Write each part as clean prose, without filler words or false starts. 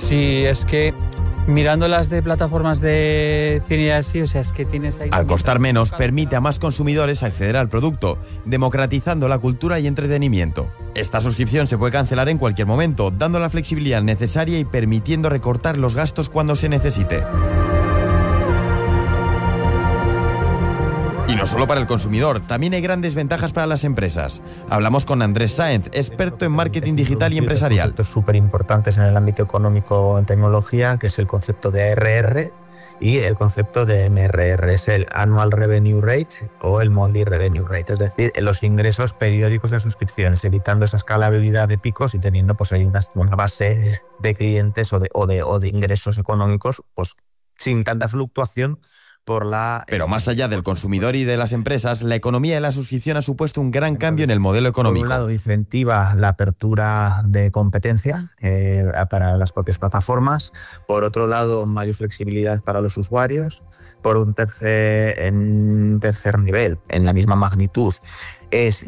Sí, es que mirando las de plataformas de cine y así, o sea, es que tienes ahí... Al costar menos, permite a más consumidores acceder al producto, democratizando la cultura y entretenimiento. Esta suscripción se puede cancelar en cualquier momento, dando la flexibilidad necesaria y permitiendo recortar los gastos cuando se necesite. Y no solo para el consumidor, también hay grandes ventajas para las empresas. Hablamos con Andrés Sáenz, experto en marketing digital y empresarial. Conceptos súper importantes en el ámbito económico en tecnología, que es el concepto de ARR y el concepto de MRR, es el Annual Revenue Rate o el Monthly Revenue Rate, es decir, los ingresos periódicos de suscripciones, evitando esa escalabilidad de picos y teniendo pues ahí una base de clientes o de ingresos económicos pues sin tanta fluctuación. Pero más allá del consumidor y de las empresas, la economía de la suscripción ha supuesto un gran cambio en el modelo económico. Por un lado, incentiva la apertura de competencia para las propias plataformas. Por otro lado, mayor flexibilidad para los usuarios. Por un tercer nivel, en la misma magnitud, es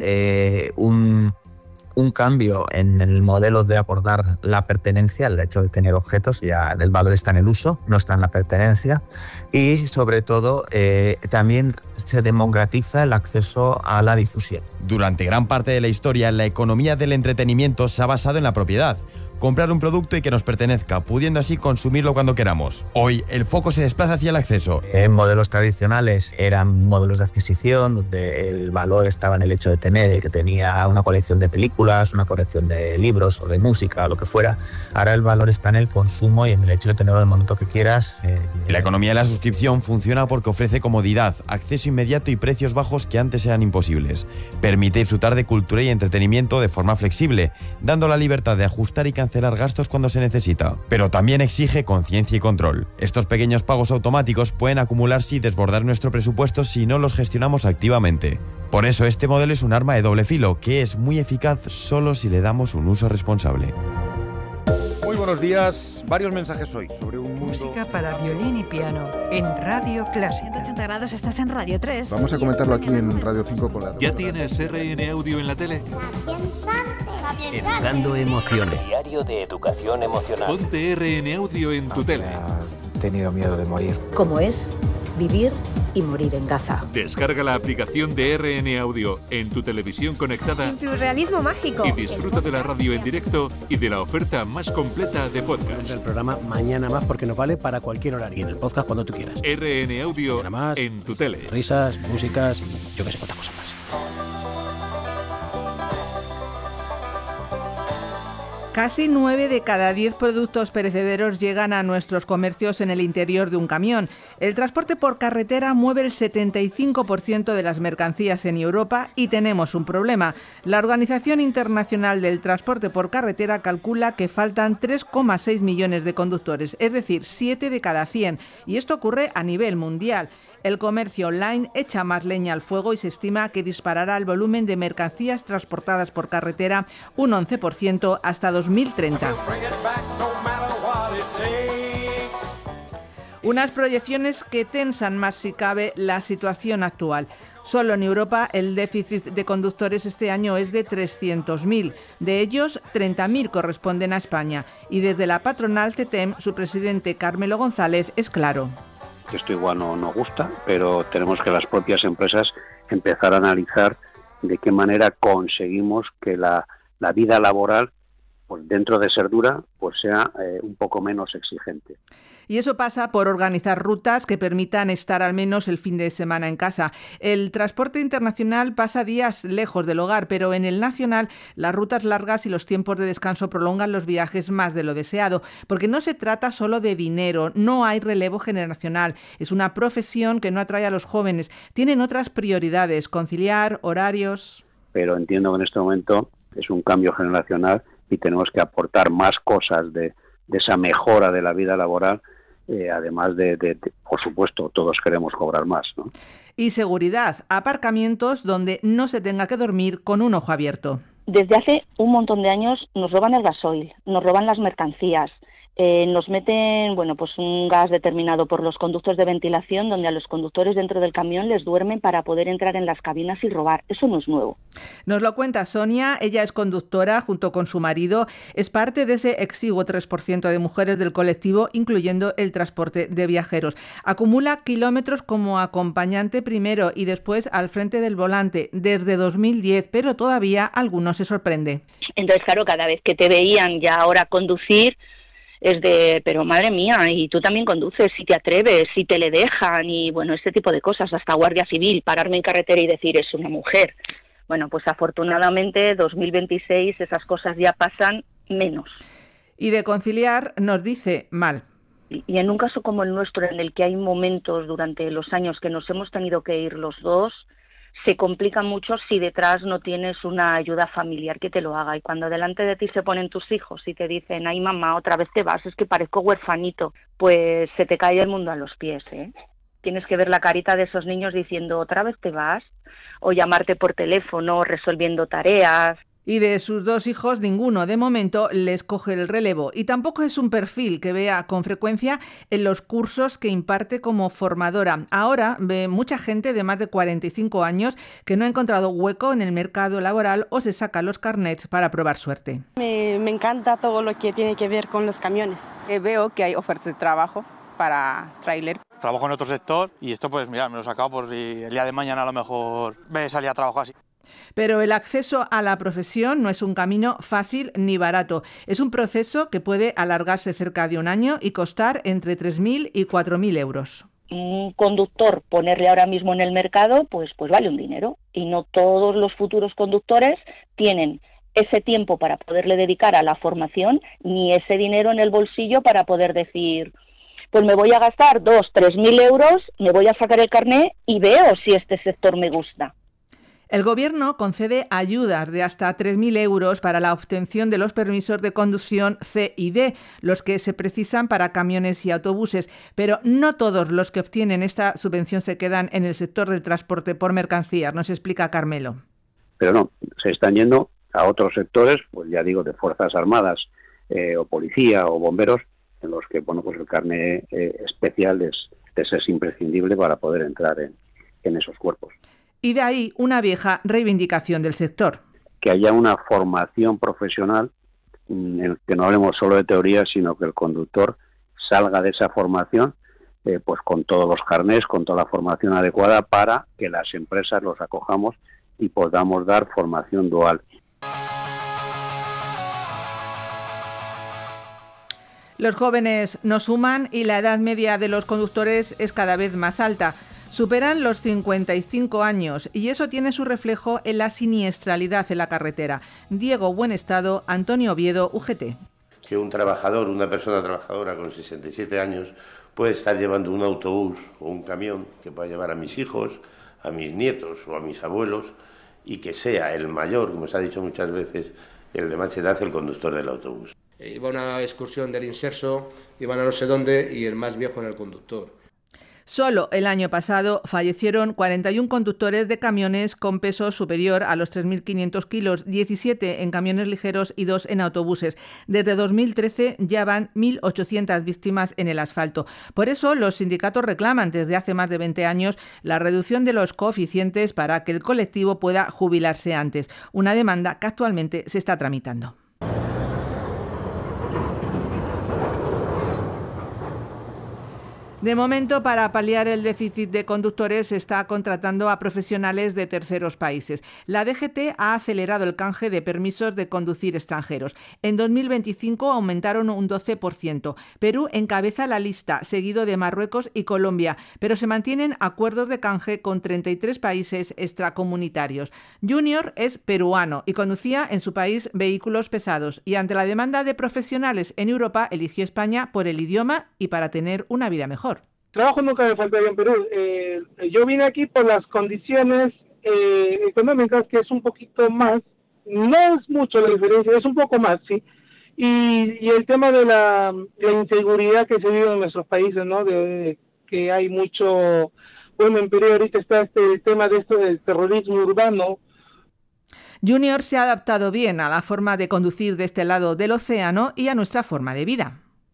un cambio en el modelo de abordar la pertenencia, el hecho de tener objetos, ya el valor está en el uso, no está en la pertenencia, y sobre todo también se democratiza el acceso a la difusión. Durante gran parte de la historia, la economía del entretenimiento se ha basado en la propiedad. Comprar un producto y que nos pertenezca, pudiendo así consumirlo cuando queramos. Hoy, el foco se desplaza hacia el acceso. En modelos tradicionales eran modelos de adquisición, donde el valor estaba en el hecho de tener, el que tenía una colección de películas, una colección de libros o de música, lo que fuera. Ahora el valor está en el consumo y en el hecho de tenerlo en el momento que quieras. La economía de la suscripción funciona porque ofrece comodidad, acceso inmediato y precios bajos que antes eran imposibles. Permite disfrutar de cultura y entretenimiento de forma flexible, dando la libertad de ajustar y cancelar gastos cuando se necesita. Pero también exige conciencia y control. Estos pequeños pagos automáticos pueden acumularse y desbordar nuestro presupuesto si no los gestionamos activamente. Por eso este modelo es un arma de doble filo, que es muy eficaz solo si le damos un uso responsable. Muy buenos días. Varios mensajes hoy sobre un mundo... Música para violín y piano en Radio Clásica. 180 grados, estás en Radio 3. Vamos a comentarlo aquí en Radio 5 con la... ¿Ya tienes RN Audio en la tele? Educando emociones. Diario de educación emocional. Ponte RN Audio en tu tele. He tenido miedo de morir. Como es vivir y morir en Gaza. Descarga la aplicación de RN Audio en tu televisión conectada. Surrealismo mágico. Y disfruta de la radio en directo y de la oferta más completa de podcast. El programa Mañana Más porque nos vale para cualquier horario. Y en el podcast cuando tú quieras. RN Audio en tu tele. Risas, músicas, yo que sé, cuántas cosas más. Casi 9 de cada 10 productos perecederos llegan a nuestros comercios en el interior de un camión. El transporte por carretera mueve el 75% de las mercancías en Europa y tenemos un problema. La Organización Internacional del Transporte por Carretera calcula que faltan 3,6 millones de conductores, es decir, 7 de cada 100. Y esto ocurre a nivel mundial. El comercio online echa más leña al fuego y se estima que disparará el volumen de mercancías transportadas por carretera un 11% hasta 2030. Unas proyecciones que tensan más si cabe la situación actual. Solo en Europa el déficit de conductores este año es de 300.000. De ellos, 30.000 corresponden a España. Y desde la patronal CETEM, su presidente Carmelo González es claro. Esto igual no nos gusta, pero tenemos que las propias empresas empezar a analizar de qué manera conseguimos que la vida laboral, pues dentro de ser dura, pues sea un poco menos exigente. Y eso pasa por organizar rutas que permitan estar al menos el fin de semana en casa. El transporte internacional pasa días lejos del hogar, pero en el nacional las rutas largas y los tiempos de descanso prolongan los viajes más de lo deseado, porque no se trata solo de dinero, no hay relevo generacional. Es una profesión que no atrae a los jóvenes. Tienen otras prioridades, conciliar, horarios... Pero entiendo que en este momento es un cambio generacional y tenemos que aportar más cosas de esa mejora de la vida laboral. Además de, por supuesto, todos queremos cobrar más, ¿no? Y seguridad, aparcamientos donde no se tenga que dormir con un ojo abierto. Desde hace un montón de años nos roban el gasoil, nos roban las mercancías, nos meten, pues un gas determinado por los conductos de ventilación, donde a los conductores dentro del camión les duermen para poder entrar en las cabinas y robar. Eso no es nuevo. Nos lo cuenta Sonia, ella es conductora junto con su marido, es parte de ese exiguo 3% de mujeres del colectivo, incluyendo el transporte de viajeros. Acumula kilómetros como acompañante primero y después al frente del volante desde 2010, pero todavía alguno se sorprende. Entonces, claro, cada vez que te veían ya ahora conducir, es de, pero madre mía, y tú también conduces, si te atreves, si te le dejan, y bueno, este tipo de cosas, hasta Guardia Civil, pararme en carretera y decir, es una mujer. Bueno, pues afortunadamente 2026 esas cosas ya pasan menos. Y de conciliar nos dice mal. Y en un caso como el nuestro, en el que hay momentos durante los años que nos hemos tenido que ir los dos, se complica mucho si detrás no tienes una ayuda familiar que te lo haga. Y cuando delante de ti se ponen tus hijos y te dicen, ay mamá, otra vez te vas, es que parezco huerfanito, pues se te cae el mundo a los pies, ¿eh? Tienes que ver la carita de esos niños diciendo, otra vez te vas, o llamarte por teléfono, resolviendo tareas. Y de sus dos hijos, ninguno de momento les coge el relevo. Y tampoco es un perfil que vea con frecuencia en los cursos que imparte como formadora. Ahora ve mucha gente de más de 45 años que no ha encontrado hueco en el mercado laboral o se saca los carnets para probar suerte. Me encanta todo lo que tiene que ver con los camiones. Veo que hay ofertas de trabajo para tráiler. Trabajo en otro sector y esto pues mira, me lo he sacado por si el día de mañana a lo mejor me salía a trabajo así. Pero el acceso a la profesión no es un camino fácil ni barato. Es un proceso que puede alargarse cerca de un año y costar entre 3.000 y 4.000 euros. Un conductor, ponerle ahora mismo en el mercado, pues vale un dinero. Y no todos los futuros conductores tienen ese tiempo para poderle dedicar a la formación, ni ese dinero en el bolsillo para poder decir, pues me voy a gastar 2.000-3.000 euros, me voy a sacar el carné y veo si este sector me gusta. El Gobierno concede ayudas de hasta 3.000 euros para la obtención de los permisos de conducción C y D, los que se precisan para camiones y autobuses, pero no todos los que obtienen esta subvención se quedan en el sector del transporte por mercancías, nos explica Carmelo. Pero no, se están yendo a otros sectores, pues ya digo, de Fuerzas Armadas o policía o bomberos, en los que pues el carné especial es imprescindible para poder entrar en esos cuerpos. Y de ahí una vieja reivindicación del sector. Que haya una formación profesional en el que no hablemos solo de teoría, sino que el conductor salga de esa formación pues con todos los carnés, con toda la formación adecuada para que las empresas los acojamos y podamos dar formación dual. Los jóvenes no suman y la edad media de los conductores es cada vez más alta. Superan los 55 años y eso tiene su reflejo en la siniestralidad en la carretera. Diego Buenestado, Antonio Oviedo, UGT. Que un trabajador, una persona trabajadora con 67 años puede estar llevando un autobús o un camión que pueda llevar a mis hijos, a mis nietos o a mis abuelos y que sea el mayor, como se ha dicho muchas veces, el de más edad, el conductor del autobús. Iba a una excursión del Inserso, iban a no sé dónde y el más viejo era el conductor. Solo el año pasado fallecieron 41 conductores de camiones con peso superior a los 3.500 kilos, 17 en camiones ligeros y 2 en autobuses. Desde 2013 ya van 1.800 víctimas en el asfalto. Por eso los sindicatos reclaman desde hace más de 20 años la reducción de los coeficientes para que el colectivo pueda jubilarse antes, una demanda que actualmente se está tramitando. De momento, para paliar el déficit de conductores, se está contratando a profesionales de terceros países. La DGT ha acelerado el canje de permisos de conducir extranjeros. En 2025 aumentaron un 12%. Perú encabeza la lista, seguido de Marruecos y Colombia, pero se mantienen acuerdos de canje con 33 países extracomunitarios. Junior es peruano y conducía en su país vehículos pesados y ante la demanda de profesionales en Europa eligió España por el idioma y para tener una vida mejor. Trabajo nunca me faltaría en Perú. Yo vine aquí por las condiciones económicas, que es un poquito más, no es mucho la diferencia, es un poco más, sí. Y el tema de la inseguridad que se vive en nuestros países, ¿no? Que hay mucho, bueno, en Perú ahorita está este tema de esto del terrorismo urbano. Junior se ha adaptado bien a la forma de conducir de este lado del océano y a nuestra forma de vida.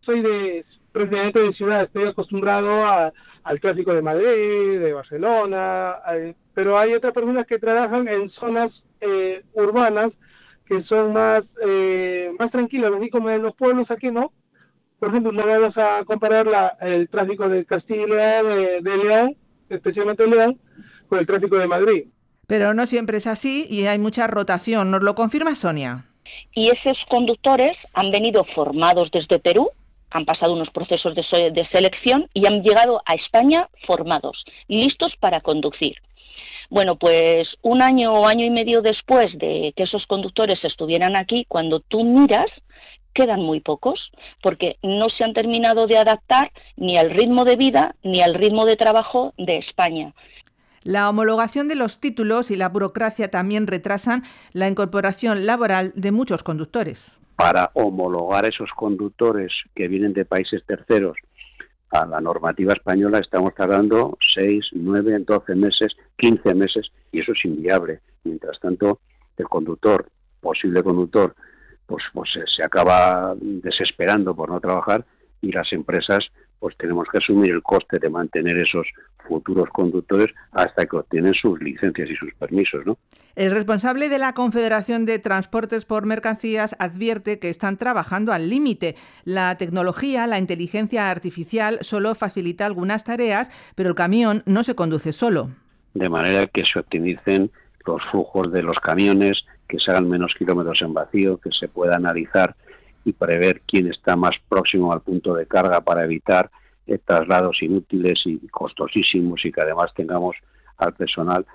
soy presidente de ciudad, estoy acostumbrado al tráfico de Madrid, de Barcelona, pero hay otras personas que trabajan en zonas urbanas que son más tranquilas, así como en los pueblos aquí, ¿no? Por ejemplo, no vamos a comparar el tráfico de Castilla, de León, especialmente León, con el tráfico de Madrid. Pero no siempre es así y hay mucha rotación. ¿Nos lo confirma Sonia? Y esos conductores han venido formados desde Perú, han pasado unos procesos de selección y han llegado a España formados, listos para conducir. Bueno, pues un año o año y medio después de que esos conductores estuvieran aquí, cuando tú miras, quedan muy pocos, porque no se han terminado de adaptar ni al ritmo de vida ni al ritmo de trabajo de España. La homologación de los títulos y la burocracia también retrasan la incorporación laboral de muchos conductores. Para homologar esos conductores que vienen de países terceros a la normativa española estamos tardando 6, 9, 12 meses, 15 meses y eso es inviable. Mientras tanto, el conductor, posible conductor, pues se acaba desesperando por no trabajar y las empresas pues tenemos que asumir el coste de mantener esos futuros conductores hasta que obtienen sus licencias y sus permisos, ¿no? El responsable de la Confederación de Transportes por Mercancías advierte que están trabajando al límite. La tecnología, la inteligencia artificial solo facilita algunas tareas, pero el camión no se conduce solo. De manera que se optimicen los flujos de los camiones, que se hagan menos kilómetros en vacío, que se pueda analizar y prever quién está más próximo al punto de carga para evitar traslados inútiles y costosísimos y que además tengamos al personal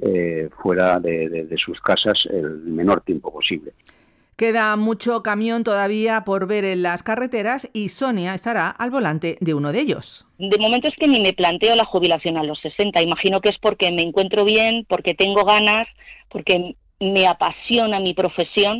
fuera de sus casas el menor tiempo posible. Queda mucho camión todavía por ver en las carreteras y Sonia estará al volante de uno de ellos. De momento es que ni me planteo la jubilación a los 60. Imagino que es porque me encuentro bien, porque tengo ganas, porque me apasiona mi profesión.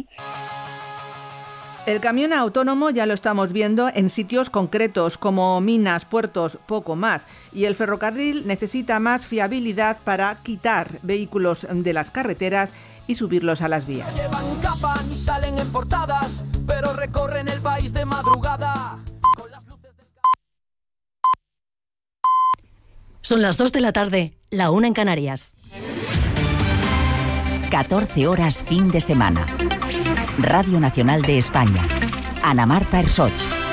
El camión autónomo ya lo estamos viendo en sitios concretos como minas, puertos, poco más. Y el ferrocarril necesita más fiabilidad para quitar vehículos de las carreteras y subirlos a las vías. Llevan capa y salen en portadas, pero recorren el país de madrugada. Son las 2 de la tarde, la 1 en Canarias. 14 horas fin de semana. Radio Nacional de España. Ana Marta Ersoch.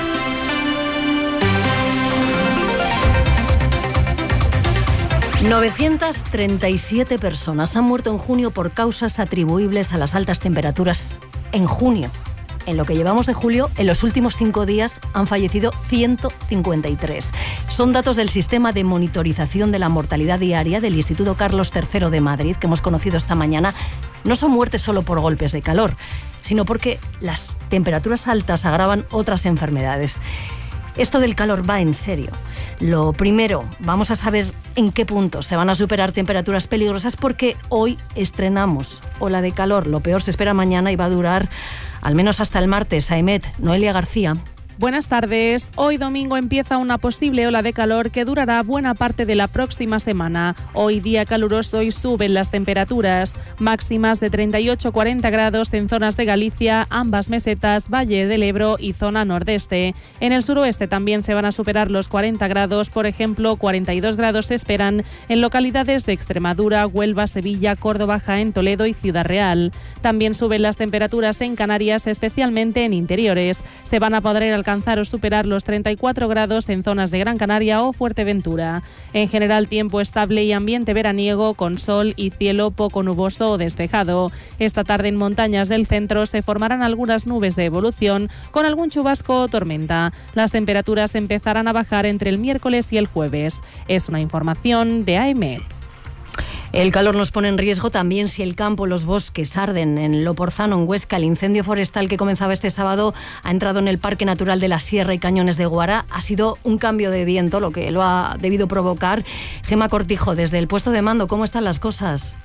...937 personas han muerto en junio por causas atribuibles a las altas temperaturas. En junio. En lo que llevamos de julio, en los últimos 5 días han fallecido 153. Son datos del Sistema de Monitorización de la Mortalidad Diaria del Instituto Carlos III de Madrid, que hemos conocido esta mañana. No son muertes solo por golpes de calor, sino porque las temperaturas altas agravan otras enfermedades. Esto del calor va en serio. Lo primero, vamos a saber en qué punto se van a superar temperaturas peligrosas porque hoy estrenamos ola de calor. Lo peor se espera mañana y va a durar al menos hasta el martes. Aimet, Noelia García. Buenas tardes. Hoy domingo empieza una posible ola de calor que durará buena parte de la próxima semana. Hoy día caluroso y suben las temperaturas. Máximas de 38-40 grados en zonas de Galicia, ambas mesetas, Valle del Ebro y zona nordeste. En el suroeste también se van a superar los 40 grados. Por ejemplo, 42 grados se esperan en localidades de Extremadura, Huelva, Sevilla, Córdoba, Jaén, Toledo y Ciudad Real. También suben las temperaturas en Canarias, especialmente en interiores. Se van a poder alcanzar o superar los 34 grados en zonas de Gran Canaria o Fuerteventura. En general, tiempo estable y ambiente veraniego con sol y cielo poco nuboso o despejado. Esta tarde en montañas del centro se formarán algunas nubes de evolución con algún chubasco o tormenta. Las temperaturas empezarán a bajar entre el miércoles y el jueves. Es una información de AEMET. El calor nos pone en riesgo también si el campo, los bosques arden. En Loporzano, en Huesca, el incendio forestal que comenzaba este sábado ha entrado en el Parque Natural de la Sierra y Cañones de Guara. Ha sido un cambio de viento lo que lo ha debido provocar. Gema Cortijo, desde el puesto de mando, ¿cómo están las cosas?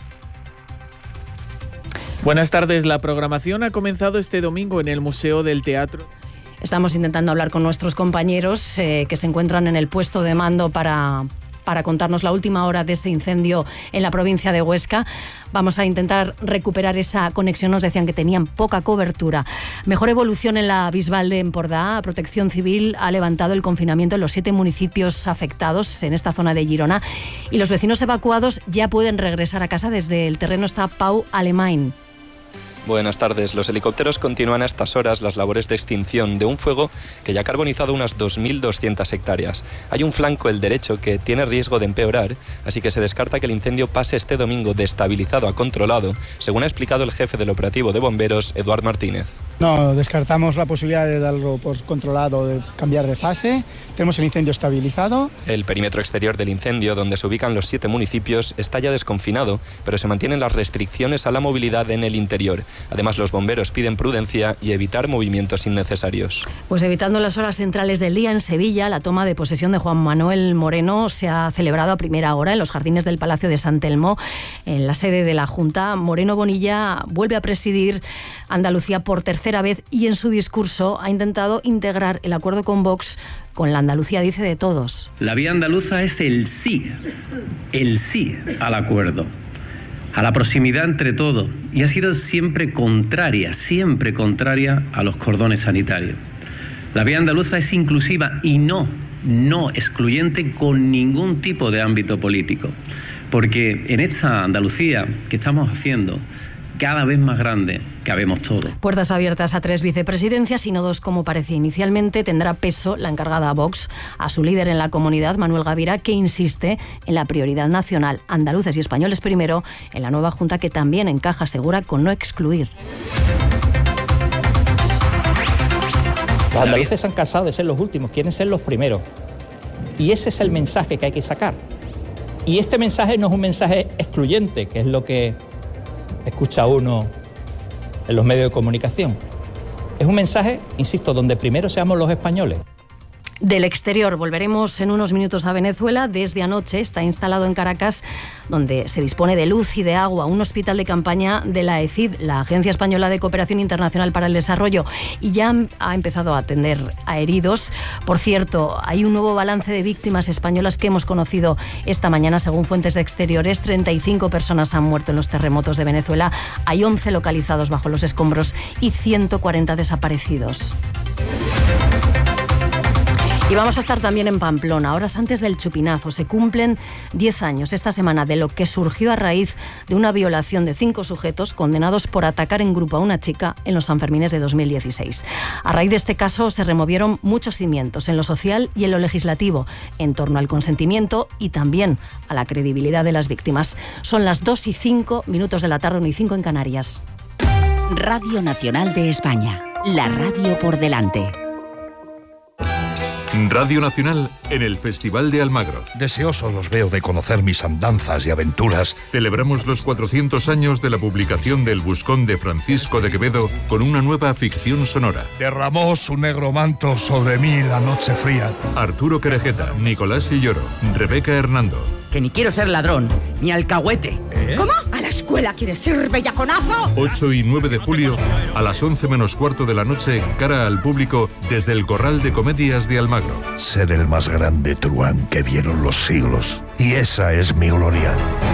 Buenas tardes. La programación ha comenzado este domingo en el Museo del Teatro. Estamos intentando hablar con nuestros compañeros que se encuentran en el puesto de mando para para contarnos la última hora de ese incendio en la provincia de Huesca. Vamos a intentar recuperar esa conexión. Nos decían que tenían poca cobertura. Mejor evolución en la Bisbal de Empordà. Protección Civil ha levantado el confinamiento en los 7 municipios afectados en esta zona de Girona y los vecinos evacuados ya pueden regresar a casa. Desde el terreno está Pau Alemany. Buenas tardes. Los helicópteros continúan a estas horas las labores de extinción de un fuego que ya ha carbonizado unas 2.200 hectáreas. Hay un flanco, el derecho, que tiene riesgo de empeorar, así que se descarta que el incendio pase este domingo de estabilizado a controlado, según ha explicado el jefe del operativo de bomberos, Eduard Martínez. No, descartamos la posibilidad de darlo por controlado, de cambiar de fase. Tenemos el incendio estabilizado. El perímetro exterior del incendio, donde se ubican los 7 municipios, está ya desconfinado, pero se mantienen las restricciones a la movilidad en el interior. Además, los bomberos piden prudencia y evitar movimientos innecesarios. Pues evitando las horas centrales del día, en Sevilla, la toma de posesión de Juan Manuel Moreno se ha celebrado a primera hora en los jardines del Palacio de San Telmo, en la sede de la Junta. Moreno Bonilla vuelve a presidir Andalucía por tercera vez y en su discurso ha intentado integrar el acuerdo con Vox con la Andalucía, dice, de todos. La vía andaluza es el sí al acuerdo, a la proximidad entre todos, y ha sido siempre contraria a los cordones sanitarios. La vía andaluza es inclusiva y no excluyente con ningún tipo de ámbito político, porque en esta Andalucía que estamos haciendo, cada vez más grande, cabemos todos. Puertas abiertas a 3 vicepresidencias y no 2 como parecía inicialmente. Tendrá peso la encargada a Vox, a su líder en la comunidad, Manuel Gavira, que insiste en la prioridad nacional, andaluces y españoles primero, en la nueva Junta, que también encaja, asegura, con no excluir. Los andaluces se han cansado de ser los últimos, quieren ser los primeros. Y ese es el mensaje que hay que sacar. Y este mensaje no es un mensaje excluyente, que es lo que escucha uno en los medios de comunicación. Es un mensaje, insisto, donde primero seamos los españoles. Del exterior volveremos en unos minutos a Venezuela. Desde anoche está instalado en Caracas, donde se dispone de luz y de agua, un hospital de campaña de la ECID, la Agencia Española de Cooperación Internacional para el Desarrollo, y ya ha empezado a atender a heridos. Por cierto, hay un nuevo balance de víctimas españolas que hemos conocido esta mañana. Según fuentes exteriores, 35 personas han muerto en los terremotos de Venezuela, hay 11 localizados bajo los escombros y 140 desaparecidos. Y vamos a estar también en Pamplona, horas antes del chupinazo. Se cumplen 10 años esta semana de lo que surgió a raíz de una violación de 5 sujetos condenados por atacar en grupo a una chica en los Sanfermines de 2016. A raíz de este caso se removieron muchos cimientos en lo social y en lo legislativo, en torno al consentimiento y también a la credibilidad de las víctimas. Son las 2:05 de la tarde, 1:05 en Canarias. Radio Nacional de España, la radio por delante. Radio Nacional en el Festival de Almagro. Deseosos los veo de conocer mis andanzas y aventuras. Celebramos los 400 años de la publicación del Buscón de Francisco de Quevedo con una nueva ficción sonora. Derramó su negro manto sobre mí la noche fría. Arturo Querejeta, Nicolás Silloro, Rebeca Hernando. Que ni quiero ser ladrón, ni alcahuete. ¿Cómo? ¿A la escuela quieres ir, bellaconazo? 8 y 9 de julio, a las 11 menos cuarto de la noche, cara al público desde el Corral de Comedias de Almagro. Ser el más grande truán que vieron los siglos. Y esa es mi gloria.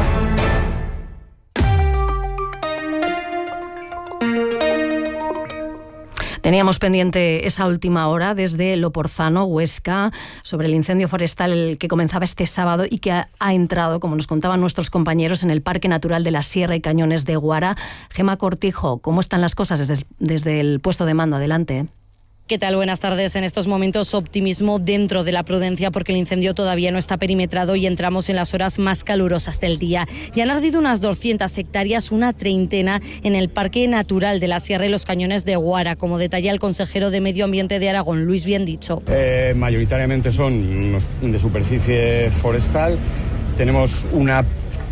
Teníamos pendiente esa última hora desde Loporzano, Huesca, sobre el incendio forestal que comenzaba este sábado y que ha entrado, como nos contaban nuestros compañeros, en el Parque Natural de la Sierra y Cañones de Guara. Gema Cortijo, ¿cómo están las cosas desde el puesto de mando? Adelante. ¿Qué tal? Buenas tardes. En estos momentos optimismo dentro de la prudencia porque el incendio todavía no está perimetrado y entramos en las horas más calurosas del día. Ya han ardido unas 200 hectáreas, una treintena en el Parque Natural de la Sierra y los Cañones de Guara, como detalla el consejero de Medio Ambiente de Aragón, Luis Biendicho. Mayoritariamente son de superficie forestal. Tenemos una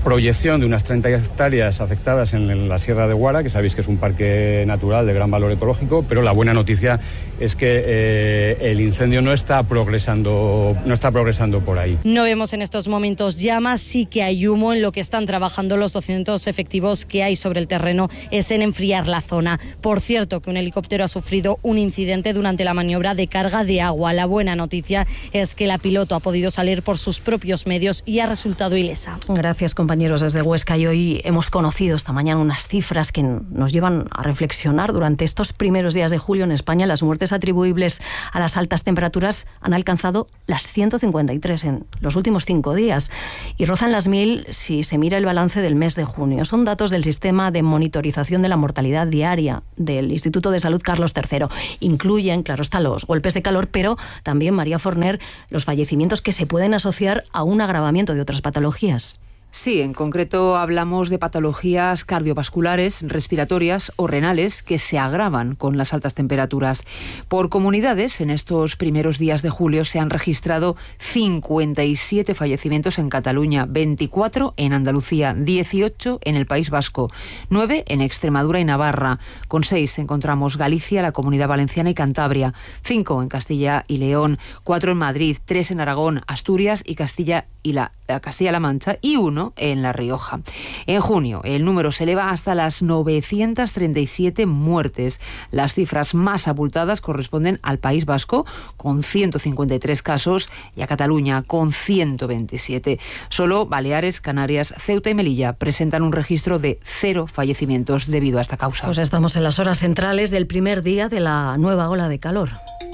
proyección de unas 30 hectáreas afectadas en la Sierra de Guara, que sabéis que es un parque natural de gran valor ecológico, pero la buena noticia es que el incendio no está progresando por ahí. No vemos en estos momentos llamas, sí que hay humo. En lo que están trabajando los 200 efectivos que hay sobre el terreno es en enfriar la zona. Por cierto, que un helicóptero ha sufrido un incidente durante la maniobra de carga de agua. La buena noticia es que la piloto ha podido salir por sus propios medios y ha resultado ilesa. Gracias, compañeros, desde Huesca. Y hoy hemos conocido esta mañana unas cifras que nos llevan a reflexionar. Durante estos primeros días de julio en España, las muertes atribuibles a las altas temperaturas han alcanzado las 153 en los últimos 5 días y rozan las 1000 si se mira el balance del mes de junio. Son datos del sistema de monitorización de la mortalidad diaria del Instituto de Salud Carlos III. Incluyen, claro está, los golpes de calor, pero también, María Forner, los fallecimientos que se pueden asociar a un agravamiento de otras patologías. Sí, en concreto hablamos de patologías cardiovasculares, respiratorias o renales que se agravan con las altas temperaturas. Por comunidades, en estos primeros días de julio se han registrado 57 fallecimientos en Cataluña, 24 en Andalucía, 18 en el País Vasco, 9 en Extremadura y Navarra. Con 6 encontramos Galicia, la Comunidad Valenciana y Cantabria, 5 en Castilla y León, 4 en Madrid, 3 en Aragón, Asturias y Castilla-La Mancha y 1 en La Rioja. En junio, el número se eleva hasta las 937 muertes. Las cifras más abultadas corresponden al País Vasco, con 153 casos, y a Cataluña, con 127. Solo Baleares, Canarias, Ceuta y Melilla presentan un registro de 0 fallecimientos debido a esta causa. Pues estamos en las horas centrales del primer día de la nueva ola de calor.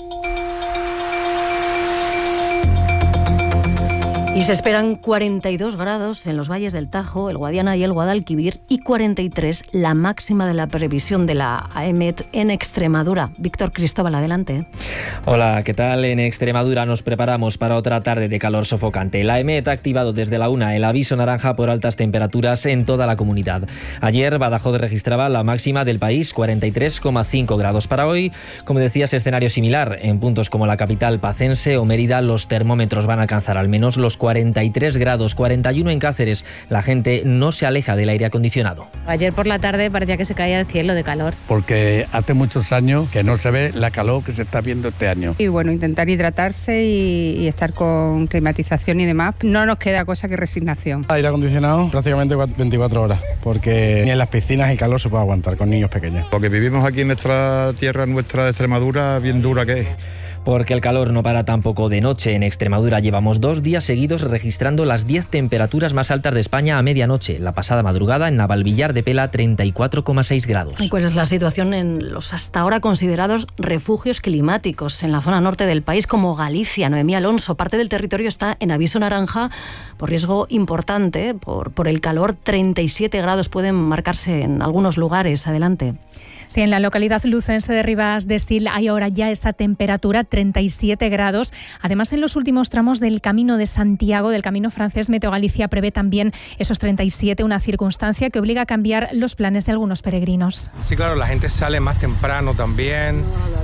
Y se esperan 42 grados en los valles del Tajo, el Guadiana y el Guadalquivir, y 43 la máxima de la previsión de la AEMET en Extremadura. Víctor Cristóbal, adelante. Hola, ¿qué tal? En Extremadura nos preparamos para otra tarde de calor sofocante. La AEMET ha activado desde la 1 el aviso naranja por altas temperaturas en toda la comunidad. Ayer Badajoz registraba la máxima del país, 43,5 grados. Para hoy, como decías, escenario similar. En puntos como la capital pacense o Mérida, los termómetros van a alcanzar al menos los 43 grados, 41 en Cáceres. La gente no se aleja del aire acondicionado. Ayer por la tarde parecía que se caía el cielo de calor. Porque hace muchos años que no se ve la calor que se está viendo este año. Y bueno, intentar hidratarse y estar con climatización y demás. No nos queda cosa que resignación. Aire acondicionado prácticamente 24 horas, porque ni en las piscinas el calor se puede aguantar con niños pequeños. Lo que vivimos aquí en nuestra tierra, nuestra Extremadura, bien dura que es. Porque el calor no para tampoco de noche. En Extremadura llevamos 2 días seguidos registrando las 10 temperaturas más altas de España a medianoche. La pasada madrugada en Navalvillar de Pela, 34,6 grados. ¿Y cuál es la situación en los hasta ahora considerados refugios climáticos en la zona norte del país, como Galicia? Noemí Alonso, parte del territorio está en aviso naranja por riesgo importante, por el calor. 37 grados pueden marcarse en algunos lugares. Adelante. Sí, en la localidad lucense de Ribas de Estil hay ahora ya esa temperatura, 37 grados. Además, en los últimos tramos del Camino de Santiago, del Camino francés, Meteo Galicia prevé también esos 37, una circunstancia que obliga a cambiar los planes de algunos peregrinos. Sí, claro, la gente sale más temprano también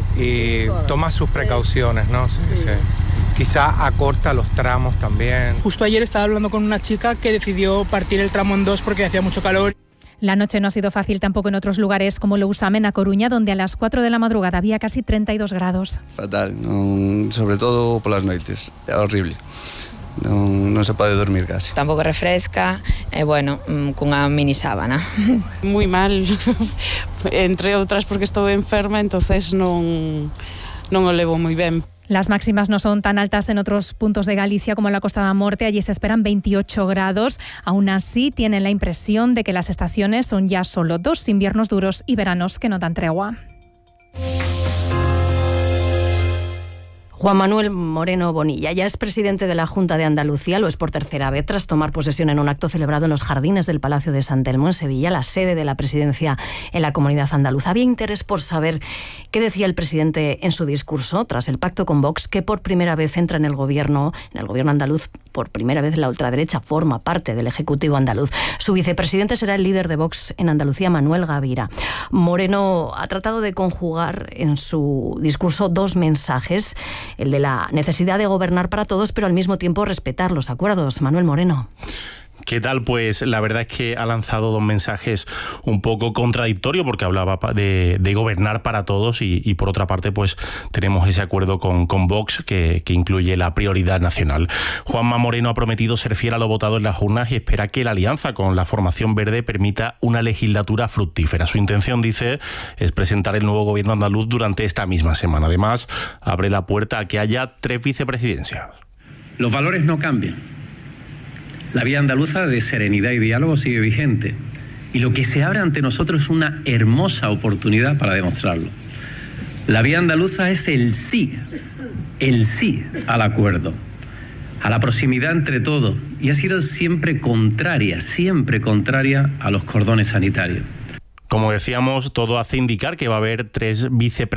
y toma sus precauciones, ¿no? Sí. Quizá acorta los tramos también. Justo ayer estaba hablando con una chica que decidió partir el tramo en 2 porque hacía mucho calor. La noche no ha sido fácil tampoco en otros lugares como Lousame, a Coruña, donde a las 4 de la madrugada había casi 32 grados. Fatal, sobre todo por las noites, horrible. No se puede dormir casi. Tampouco refresca, bueno, cunha mini sábana. Muy mal, entre outras porque estou enferma, entonces non o levo moi ben. Las máximas no son tan altas en otros puntos de Galicia como en la Costa da Morte. Allí se esperan 28 grados. Aún así, tienen la impresión de que las estaciones son ya solo 2 inviernos duros y veranos que no dan tregua. Juan Manuel Moreno Bonilla ya es presidente de la Junta de Andalucía, lo es por tercera vez tras tomar posesión en un acto celebrado en los jardines del Palacio de San Telmo en Sevilla, la sede de la presidencia en la Comunidad Andaluza. Había interés por saber qué decía el presidente en su discurso tras el pacto con Vox, que por primera vez entra en el gobierno andaluz. Por primera vez la ultraderecha forma parte del Ejecutivo andaluz. Su vicepresidente será el líder de Vox en Andalucía, Manuel Gavira. Moreno ha tratado de conjugar en su discurso 2 mensajes, el de la necesidad de gobernar para todos, pero al mismo tiempo respetar los acuerdos. Manuel Moreno. ¿Qué tal? Pues la verdad es que ha lanzado dos mensajes un poco contradictorios, porque hablaba de gobernar para todos y por otra parte pues tenemos ese acuerdo con Vox que incluye la prioridad nacional. Juanma Moreno ha prometido ser fiel a lo votado en las urnas y espera que la alianza con la formación verde permita una legislatura fructífera. Su intención, dice, es presentar el nuevo gobierno andaluz durante esta misma semana. Además, abre la puerta a que haya 3 vicepresidencias. Los valores no cambian. La vía andaluza de serenidad y diálogo sigue vigente. Y lo que se abre ante nosotros es una hermosa oportunidad para demostrarlo. La vía andaluza es el sí al acuerdo, a la proximidad entre todos. Y ha sido siempre contraria a los cordones sanitarios. Como decíamos, todo hace indicar que va a haber 3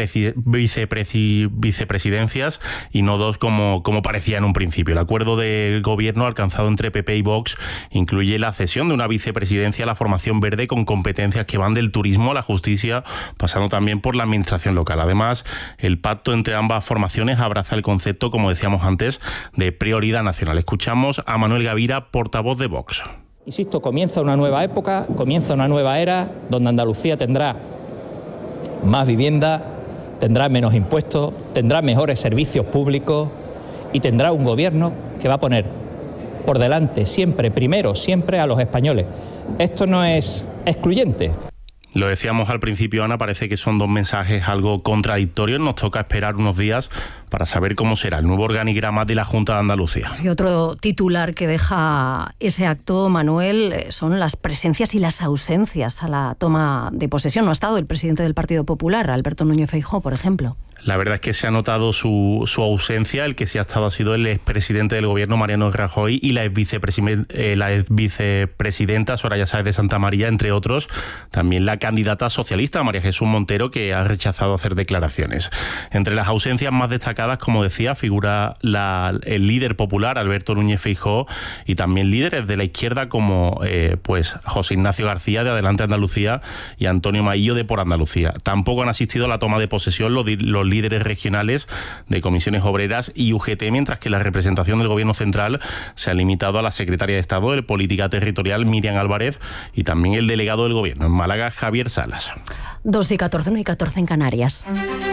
vicepresidencias y no 2 como parecía en un principio. El acuerdo de gobierno alcanzado entre PP y Vox incluye la cesión de una vicepresidencia a la formación verde con competencias que van del turismo a la justicia, pasando también por la administración local. Además, el pacto entre ambas formaciones abraza el concepto, como decíamos antes, de prioridad nacional. Escuchamos a Manuel Gavira, portavoz de Vox. Insisto, comienza una nueva época, comienza una nueva era donde Andalucía tendrá más vivienda, tendrá menos impuestos, tendrá mejores servicios públicos y tendrá un gobierno que va a poner por delante siempre a los españoles. Esto no es excluyente. Lo decíamos al principio, Ana, parece que son 2 mensajes algo contradictorios. Nos toca esperar unos días para saber cómo será el nuevo organigrama de la Junta de Andalucía. Y otro titular que deja ese acto, Manuel, son las presencias y las ausencias a la toma de posesión. No ha estado el presidente del Partido Popular, Alberto Núñez Feijóo, por ejemplo. La verdad es que se ha notado su ausencia. El que sí ha estado ha sido el expresidente del gobierno, Mariano Rajoy, y la ex vicepresidenta Soraya Sáez de Santamaría, entre otros. También la candidata socialista, María Jesús Montero, que ha rechazado hacer declaraciones. Entre las ausencias más destacadas, como decía, figura el líder popular, Alberto Núñez Feijóo, y también líderes de la izquierda como José Ignacio García, de Adelante Andalucía, y Antonio Maillo, de Por Andalucía. Tampoco han asistido a la toma de posesión los líderes regionales de Comisiones Obreras y UGT, mientras que la representación del Gobierno central se ha limitado a la secretaria de Estado de Política Territorial, Miriam Álvarez, y también el delegado del Gobierno en Málaga, Javier Salas. 2:14, 1:14 en Canarias.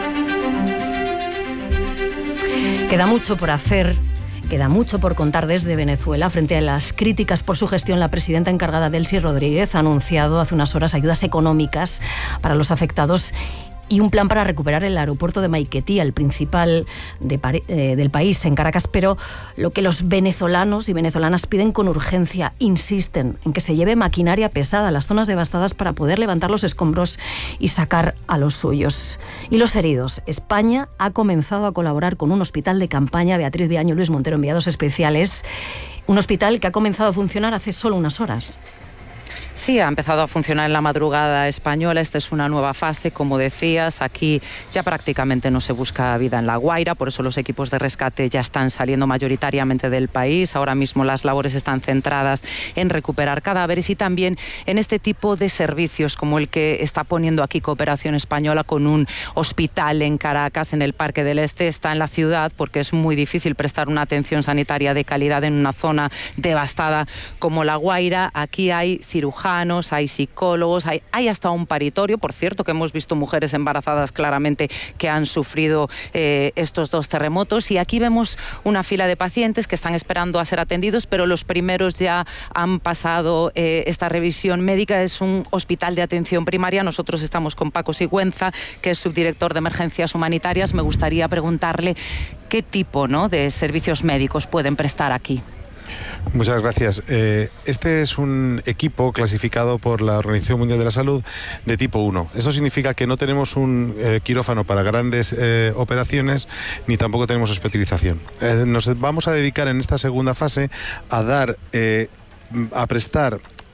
Queda mucho por hacer. Queda mucho por contar desde Venezuela. Frente a las críticas por su gestión, la presidenta encargada, Delcy Rodríguez, ha anunciado hace unas horas ayudas económicas para los afectados y un plan para recuperar el aeropuerto de Maiquetía, el principal del país, en Caracas. Pero lo que los venezolanos y venezolanas piden con urgencia, insisten en que se lleve maquinaria pesada a las zonas devastadas para poder levantar los escombros y sacar a los suyos. Y los heridos. España ha comenzado a colaborar con un hospital de campaña, Beatriz Viaño, Luis Montero, enviados especiales. Un hospital que ha comenzado a funcionar hace solo unas horas. Sí, ha empezado a funcionar en la madrugada española. Esta es una nueva fase, como decías. Aquí ya prácticamente no se busca vida en La Guaira, por eso los equipos de rescate ya están saliendo mayoritariamente del país. Ahora mismo las labores están centradas en recuperar cadáveres y también en este tipo de servicios como el que está poniendo aquí Cooperación Española con un hospital en Caracas, en el Parque del Este. Está en la ciudad porque es muy difícil prestar una atención sanitaria de calidad en una zona devastada como La Guaira. Aquí hay cirujanos, hay psicólogos, hay hasta un paritorio. Por cierto, que hemos visto mujeres embarazadas claramente que han sufrido estos 2 terremotos. Y aquí vemos una fila de pacientes que están esperando a ser atendidos, pero los primeros ya han pasado esta revisión médica. Es un hospital de atención primaria. Nosotros estamos con Paco Sigüenza, que es subdirector de Emergencias Humanitarias. Me gustaría preguntarle qué tipo, ¿no?, de servicios médicos pueden prestar aquí. Muchas gracias. Este es un equipo clasificado por la Organización Mundial de la Salud de tipo 1. Eso significa que no tenemos un quirófano para grandes operaciones, ni tampoco tenemos hospitalización. Nos vamos a dedicar en esta segunda fase a prestar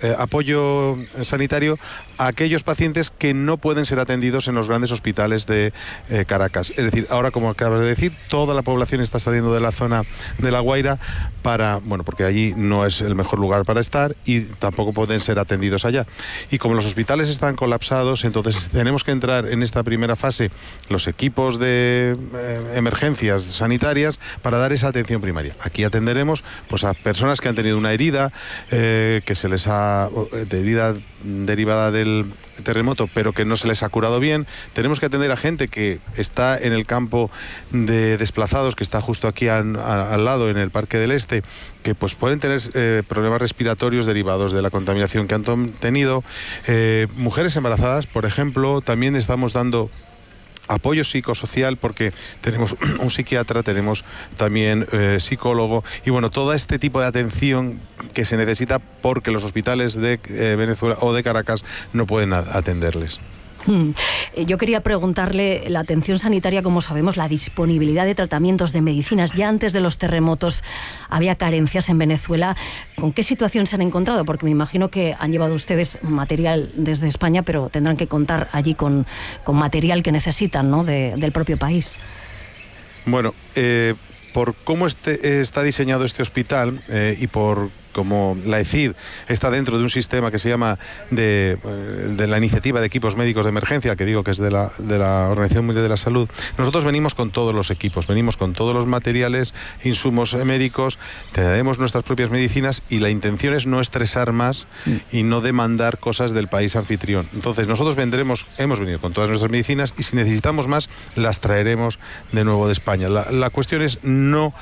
apoyo sanitario a aquellos pacientes que no pueden ser atendidos en los grandes hospitales de Caracas. Es decir, ahora, como acabas de decir, toda la población está saliendo de la zona de La Guaira porque allí no es el mejor lugar para estar y tampoco pueden ser atendidos allá. Y como los hospitales están colapsados, entonces tenemos que entrar en esta primera fase los equipos de emergencias sanitarias para dar esa atención primaria. Aquí atenderemos pues a personas que han tenido una herida, que se les ha herida derivada del terremoto, pero que no se les ha curado bien. Tenemos que atender a gente que está en el campo de desplazados, que está justo aquí al lado, en el Parque del Este, que pues pueden tener problemas respiratorios derivados de la contaminación que han tenido. Mujeres embarazadas, por ejemplo, también estamos dando apoyo psicosocial porque tenemos un psiquiatra, tenemos también psicólogo y bueno, todo este tipo de atención que se necesita porque los hospitales de Venezuela o de Caracas no pueden atenderles. Yo quería preguntarle, la atención sanitaria, como sabemos, la disponibilidad de tratamientos, de medicinas, ya antes de los terremotos había carencias en Venezuela. ¿Con qué situación se han encontrado? Porque me imagino que han llevado ustedes material desde España, pero tendrán que contar allí con material que necesitan, ¿no?, del propio país. Bueno, por cómo está diseñado este hospital y por como la ECID está dentro de un sistema que se llama de la iniciativa de equipos médicos de emergencia, que digo que es de la Organización Mundial de la Salud, nosotros venimos con todos los equipos, venimos con todos los materiales, insumos médicos, tenemos nuestras propias medicinas y la intención es no estresar más y no demandar cosas del país anfitrión. Entonces nosotros hemos venido con todas nuestras medicinas y si necesitamos más las traeremos de nuevo de España. La cuestión es no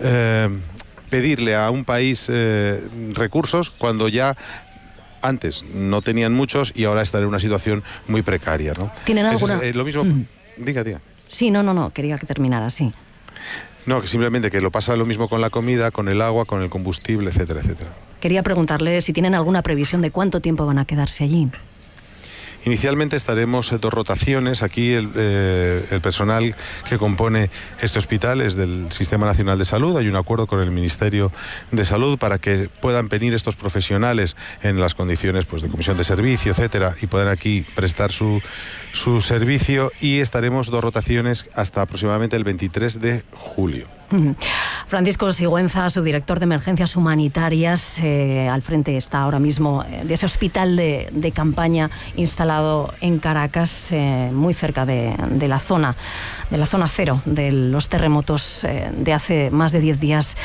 pedirle a un país recursos cuando ya antes no tenían muchos y ahora están en una situación muy precaria, ¿no? ¿Tienen alguna? Lo mismo. Diga. Sí, no, quería que terminara así. No, que simplemente que lo pasa lo mismo con la comida, con el agua, con el combustible, etcétera, etcétera. Quería preguntarle si tienen alguna previsión de cuánto tiempo van a quedarse allí. Inicialmente estaremos 2 rotaciones. Aquí el personal que compone este hospital es del Sistema Nacional de Salud. Hay un acuerdo con el Ministerio de Salud para que puedan venir estos profesionales en las condiciones pues, de comisión de servicio, etcétera, y puedan aquí prestar su servicio. Y estaremos 2 rotaciones hasta aproximadamente el 23 de julio. Francisco Sigüenza, subdirector de Emergencias Humanitarias, al frente está ahora mismo de ese hospital de campaña instalado en Caracas, muy cerca de la zona cero de los terremotos de hace más de 10 días.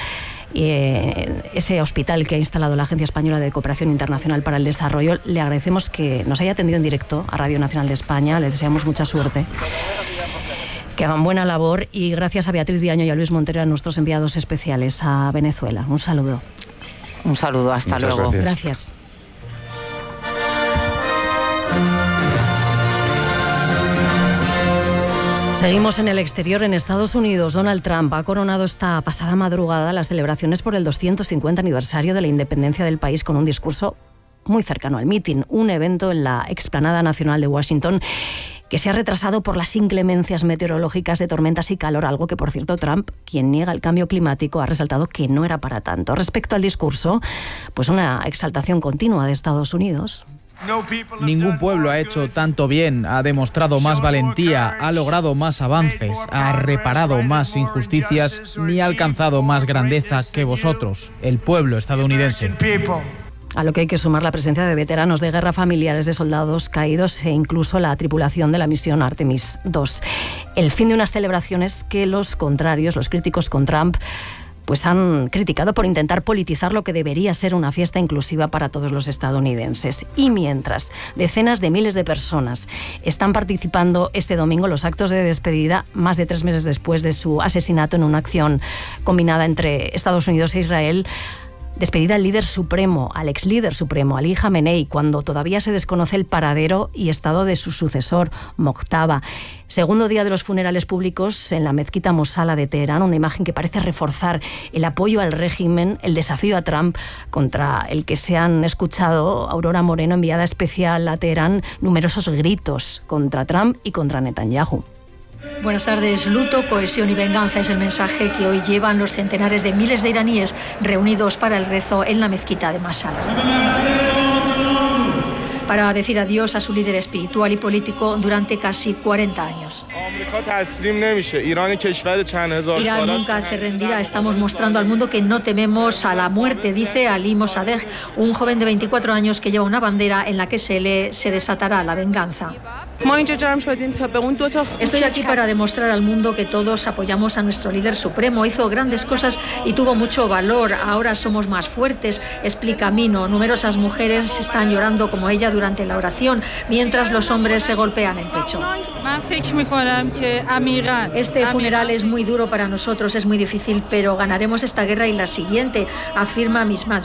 Ese hospital que ha instalado la Agencia Española de Cooperación Internacional para el Desarrollo. Le agradecemos que nos haya atendido en directo a Radio Nacional de España, le deseamos mucha suerte, que hagan buena labor y gracias a Beatriz Viaño y a Luis Montero, a nuestros enviados especiales a Venezuela. Un saludo. Un saludo, hasta Muchas luego. Gracias. Seguimos en el exterior. En Estados Unidos, Donald Trump ha coronado esta pasada madrugada las celebraciones por el 250 aniversario de la independencia del país con un discurso muy cercano al mitin, un evento en la Explanada Nacional de Washington que se ha retrasado por las inclemencias meteorológicas de tormentas y calor, algo que, por cierto, Trump, quien niega el cambio climático, ha resaltado que no era para tanto. Respecto al discurso, pues una exaltación continua de Estados Unidos. Ningún pueblo ha hecho tanto bien, ha demostrado más valentía, ha logrado más avances, ha reparado más injusticias, ni ha alcanzado más grandeza que vosotros, el pueblo estadounidense. A lo que hay que sumar la presencia de veteranos de guerra, familiares de soldados caídos e incluso la tripulación de la misión Artemis II. El fin de unas celebraciones que los contrarios, los críticos con Trump, pues han criticado por intentar politizar lo que debería ser una fiesta inclusiva para todos los estadounidenses. Y mientras decenas de miles de personas están participando este domingo en los actos de despedida, más de 3 meses después de su asesinato en una acción combinada entre Estados Unidos e Israel, despedida al líder supremo, al ex líder supremo, Ali Jamenei, cuando todavía se desconoce el paradero y estado de su sucesor, Mojtaba. Segundo día de los funerales públicos en la mezquita Mosala de Teherán, una imagen que parece reforzar el apoyo al régimen, el desafío a Trump, contra el que se han escuchado, Aurora Moreno, enviada especial a Teherán, numerosos gritos contra Trump y contra Netanyahu. Buenas tardes. Luto, cohesión y venganza es el mensaje que hoy llevan los centenares de miles de iraníes reunidos para el rezo en la mezquita de Masala. para decir adiós a su líder espiritual y político durante casi 40 años. Irán nunca se rendirá. Estamos mostrando al mundo que no tememos a la muerte, dice Ali Mossadegh, un joven de 24 años que lleva una bandera en la que se lee "se desatará la venganza". Estoy aquí para demostrar al mundo que todos apoyamos a nuestro líder supremo. Hizo grandes cosas y tuvo mucho valor. Ahora somos más fuertes, explica Mino. Numerosas mujeres están llorando como ella durante la oración, mientras los hombres se golpean el pecho. Este funeral es muy duro para nosotros, es muy difícil, pero ganaremos esta guerra y la siguiente, afirma Mismas.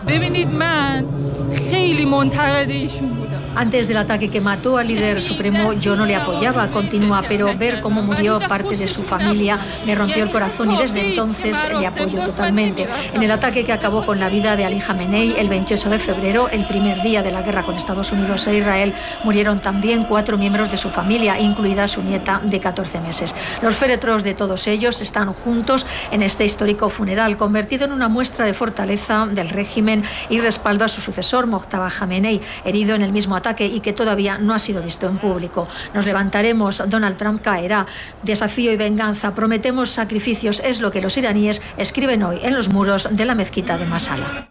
Antes del ataque que mató al líder supremo, yo no le apoyaba, continúa, pero ver cómo murió parte de su familia me rompió el corazón y desde entonces le apoyo totalmente. En el ataque que acabó con la vida de Ali Khamenei el 28 de febrero, el primer día de la guerra con Estados Unidos e Israel, murieron también 4 miembros de su familia, incluida su nieta de 14 meses. Los féretros de todos ellos están juntos en este histórico funeral, convertido en una muestra de fortaleza del régimen y respaldo a su sucesor, Mojtaba Khamenei, herido en el mismo ataque y que todavía no ha sido visto en público. Nos levantaremos, Donald Trump caerá. Desafío y venganza, prometemos sacrificios, es lo que los iraníes escriben hoy en los muros de la mezquita de Masala.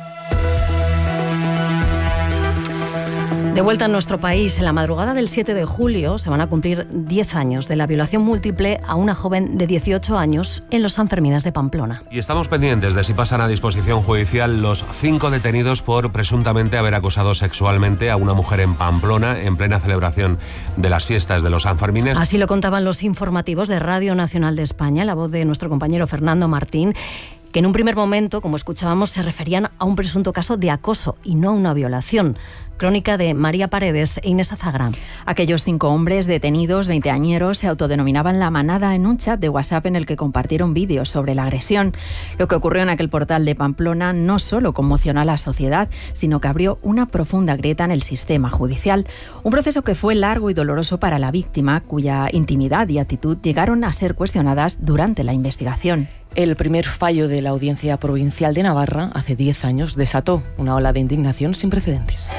De vuelta en nuestro país, en la madrugada del 7 de julio se van a cumplir 10 años de la violación múltiple a una joven de 18 años en los Sanfermines de Pamplona. Y estamos pendientes de si pasan a disposición judicial los 5 detenidos por presuntamente haber acosado sexualmente a una mujer en Pamplona en plena celebración de las fiestas de los Sanfermines. Así lo contaban los informativos de Radio Nacional de España, la voz de nuestro compañero Fernando Martín, que en un primer momento, como escuchábamos, se referían a un presunto caso de acoso y no a una violación. Crónica de María Paredes e Inés Azagrán. Aquellos 5 hombres detenidos, 20añeros, se autodenominaban La Manada en un chat de WhatsApp en el que compartieron vídeos sobre la agresión. Lo que ocurrió en aquel portal de Pamplona no solo conmocionó a la sociedad, sino que abrió una profunda grieta en el sistema judicial. Un proceso que fue largo y doloroso para la víctima, cuya intimidad y actitud llegaron a ser cuestionadas durante la investigación. El primer fallo de la Audiencia Provincial de Navarra, hace 10 años, desató una ola de indignación sin precedentes.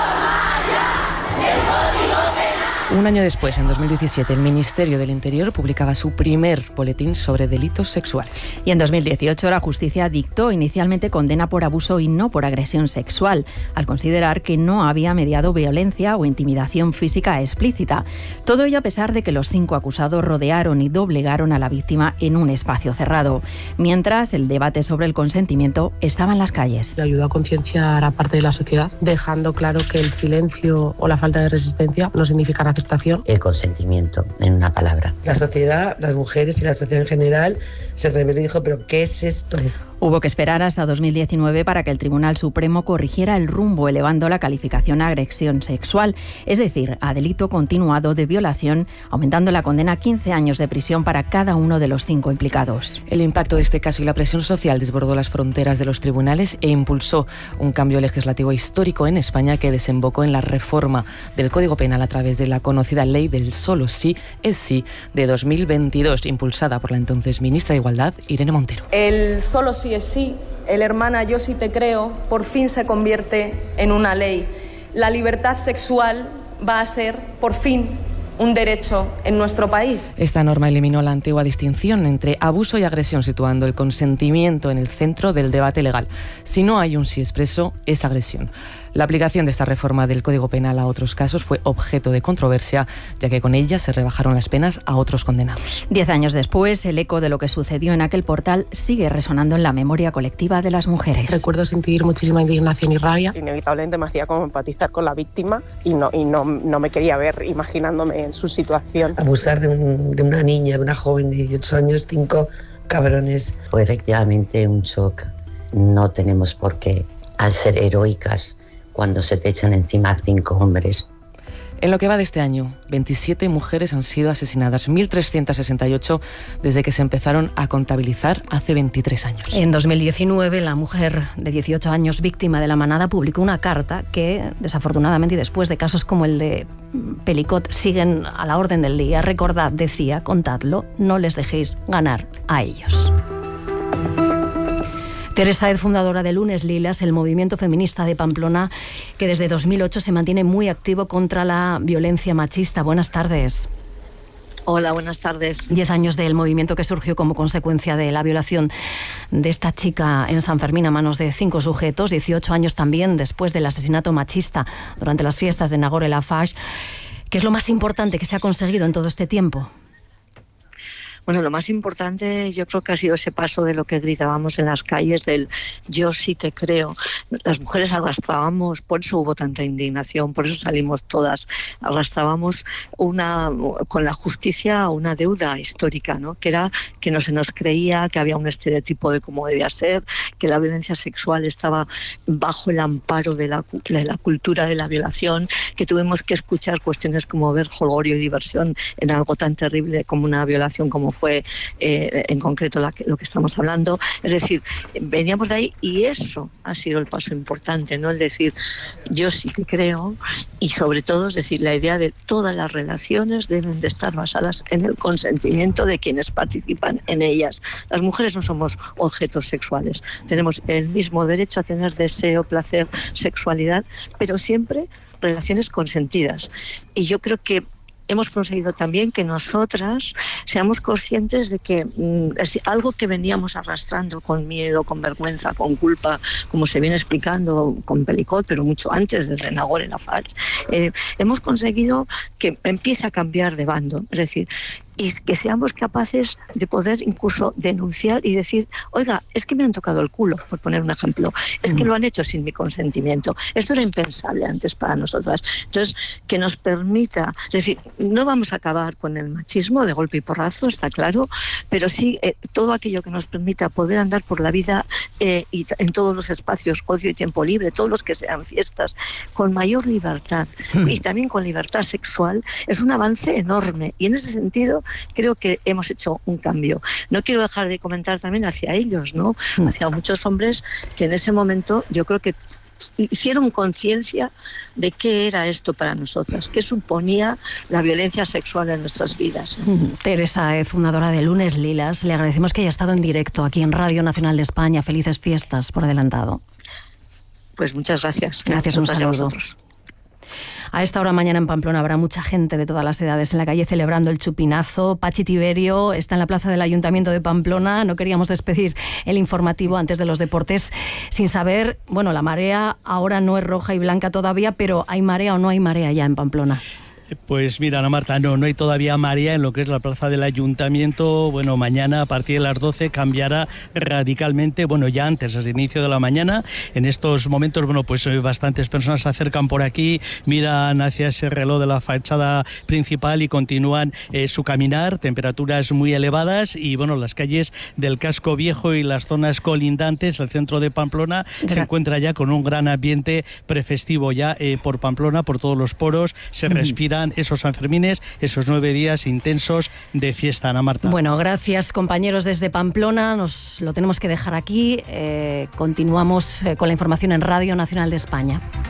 Un año después, en 2017, el Ministerio del Interior publicaba su primer boletín sobre delitos sexuales. Y en 2018 la justicia dictó inicialmente condena por abuso y no por agresión sexual, al considerar que no había mediado violencia o intimidación física explícita. Todo ello a pesar de que los 5 acusados rodearon y doblegaron a la víctima en un espacio cerrado. Mientras, el debate sobre el consentimiento estaba en las calles. Ayudó a concienciar a parte de la sociedad, dejando claro que el silencio o la falta de resistencia no significan aceptación. El consentimiento, en una palabra. La sociedad, las mujeres y la sociedad en general se rebeló y dijo, ¿pero qué es esto? Hubo que esperar hasta 2019 para que el Tribunal Supremo corrigiera el rumbo, elevando la calificación a agresión sexual, es decir, a delito continuado de violación, aumentando la condena a 15 años de prisión para cada uno de los 5 implicados. El impacto de este caso y la presión social desbordó las fronteras de los tribunales e impulsó un cambio legislativo histórico en España que desembocó en la reforma del Código Penal a través de la conocida Ley del Solo Sí es Sí de 2022, impulsada por la entonces ministra de Igualdad, Irene Montero. El Solo Sí es Sí, el hermana Yo sí te creo, por fin se convierte en una ley. La libertad sexual va a ser, por fin, un derecho en nuestro país. Esta norma eliminó la antigua distinción entre abuso y agresión, situando el consentimiento en el centro del debate legal. Si no hay un sí expreso, es agresión. La aplicación de esta reforma del Código Penal a otros casos fue objeto de controversia, ya que con ella se rebajaron las penas a otros condenados. 10 años después, el eco de lo que sucedió en aquel portal sigue resonando en la memoria colectiva de las mujeres. Recuerdo sentir muchísima indignación y rabia. Inevitablemente me hacía como empatizar con la víctima y no me quería ver imaginándome en su situación. Abusar de una niña, de una joven de 18 años, 5 cabrones. Fue efectivamente un shock. No tenemos por qué, al ser heroicas, cuando se te echan encima 5 hombres. En lo que va de este año, 27 mujeres han sido asesinadas, 1.368 desde que se empezaron a contabilizar hace 23 años. En 2019, la mujer de 18 años víctima de la manada publicó una carta que, desafortunadamente, y después de casos como el de Pelicot, siguen a la orden del día. Recordad, decía, contadlo, no les dejéis ganar a ellos. Teresa Ed, fundadora de Lunes Lilas, el movimiento feminista de Pamplona, que desde 2008 se mantiene muy activo contra la violencia machista. Buenas tardes. Hola, buenas tardes. 10 años del movimiento que surgió como consecuencia de la violación de esta chica en San Fermín a manos de 5 sujetos, 18 años también después del asesinato machista durante las fiestas de Nagore Laffage. ¿Qué es lo más importante que se ha conseguido en todo este tiempo? Bueno, lo más importante yo creo que ha sido ese paso de lo que gritábamos en las calles del yo sí te creo. Las mujeres arrastrábamos, por eso hubo tanta indignación, por eso salimos todas, arrastrábamos con la justicia una deuda histórica, ¿no? Que era que no se nos creía, que había un estereotipo de cómo debía ser, que la violencia sexual estaba bajo el amparo de la cultura de la violación, que tuvimos que escuchar cuestiones como ver jolgorio y diversión en algo tan terrible como una violación como fue en concreto lo que estamos hablando. Es decir, veníamos de ahí y eso ha sido el paso importante, ¿no? El decir, yo sí que creo, y sobre todo, es decir, la idea de todas las relaciones deben de estar basadas en el consentimiento de quienes participan en ellas. Las mujeres no somos objetos sexuales, tenemos el mismo derecho a tener deseo, placer, sexualidad, pero siempre relaciones consentidas. Y yo creo que hemos conseguido también que nosotras seamos conscientes de que es algo que veníamos arrastrando con miedo, con vergüenza, con culpa, como se viene explicando con Pelicot, pero mucho antes desde Nagore Laffage. Hemos conseguido que empiece a cambiar de bando, es decir, y que seamos capaces de poder incluso denunciar y decir, oiga, es que me han tocado el culo, por poner un ejemplo, es que lo han hecho sin mi consentimiento. Esto era impensable antes para nosotras. Entonces, que nos permita, es decir, no vamos a acabar con el machismo de golpe y porrazo, está claro, pero sí todo aquello que nos permita poder andar por la vida y en todos los espacios, ocio y tiempo libre, todos los que sean fiestas, con mayor libertad y también con libertad sexual, es un avance enorme. Y en ese sentido, creo que hemos hecho un cambio. No quiero dejar de comentar también hacia ellos, ¿no? Hacia muchos hombres que en ese momento yo creo que hicieron conciencia de qué era esto para nosotras, qué suponía la violencia sexual en nuestras vidas. Teresa Ed, fundadora de Lunes Lilas, le agradecemos que haya estado en directo aquí en Radio Nacional de España. Felices fiestas por adelantado. Pues muchas gracias. Gracias, un saludo. A esta hora mañana en Pamplona habrá mucha gente de todas las edades en la calle celebrando el chupinazo. Pachi Tiberio está en la plaza del Ayuntamiento de Pamplona. No queríamos despedir el informativo antes de los deportes sin saber, bueno, la marea ahora no es roja y blanca todavía, pero ¿hay marea o no hay marea ya en Pamplona? Pues mira, Ana Marta, no hay todavía marea en lo que es la plaza del Ayuntamiento. Bueno, mañana a partir de las 12 cambiará radicalmente, bueno, ya antes, desde el inicio de la mañana. En estos momentos, bueno, pues bastantes personas se acercan por aquí, miran hacia ese reloj de la fachada principal y continúan su caminar, temperaturas muy elevadas y, bueno, las calles del casco viejo y las zonas colindantes, el centro de Pamplona, se encuentra ya con un gran ambiente prefestivo ya por Pamplona, por todos los poros, se respira esos Sanfermines, esos 9 días intensos de fiesta, Ana Marta. Bueno, gracias compañeros desde Pamplona, nos lo tenemos que dejar aquí, continuamos con la información en Radio Nacional de España.